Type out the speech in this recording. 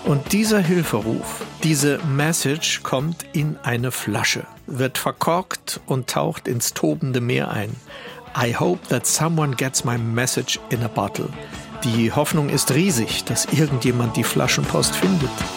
Und dieser Hilferuf, diese Message kommt in eine Flasche, wird verkorkt und taucht ins tobende Meer ein. I hope that someone gets my message in a bottle. Die Hoffnung ist riesig, dass irgendjemand die Flaschenpost findet.